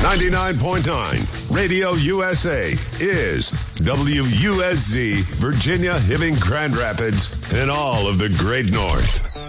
99.9 Radio USA is WUSZ, Virginia, Hibbing, Grand Rapids, and all of the Great North.